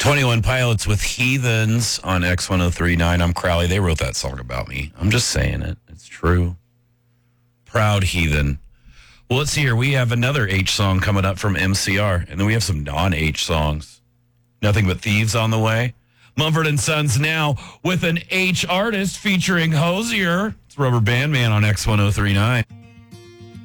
21 Pilots with Heathens on X1039. I'm Crowley. They wrote that song about me. I'm just saying it. It's true. Proud Heathen. Well, let's see here. We have another H song coming up from MCR, and then we have some non-H songs. Nothing But Thieves on the way. Mumford & Sons now with an H artist featuring Hosier. It's Rubber Band Man on X1039.